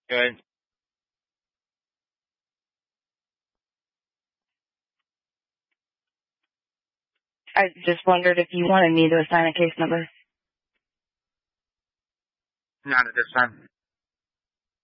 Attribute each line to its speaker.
Speaker 1: Good.
Speaker 2: I just wondered if you wanted me to assign a case number.
Speaker 1: Not at this time.